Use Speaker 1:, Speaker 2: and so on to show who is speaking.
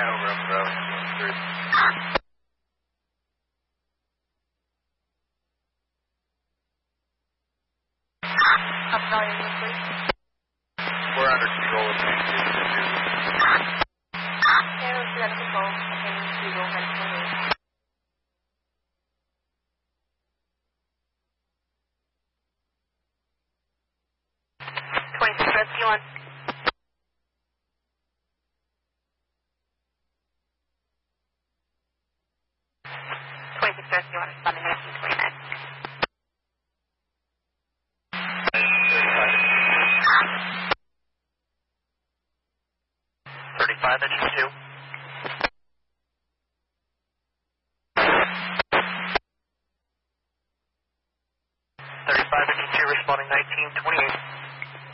Speaker 1: Hanover, Bravo, 213. We're under control of the
Speaker 2: responding 1929.
Speaker 1: 35 engine 2.